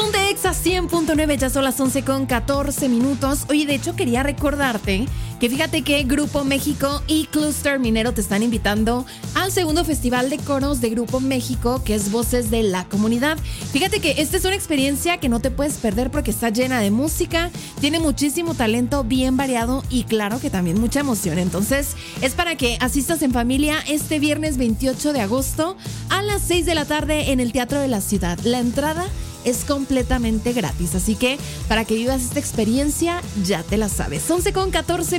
Ponte Exa 100.9, ya son las 11:14. Oye, de hecho quería recordarte que fíjate que Grupo México y Cluster Minero te están invitando al segundo Festival de Coros de Grupo México, que es Voces de la Comunidad. Fíjate que esta es una experiencia que no te puedes perder porque está llena de música, tiene muchísimo talento bien variado y claro que también mucha emoción. Entonces es para que asistas en familia este viernes 28 de agosto a las 6 de la tarde en el Teatro de la Ciudad. La entrada es completamente gratis, así que para que vivas esta experiencia ya te la sabes. 11:14.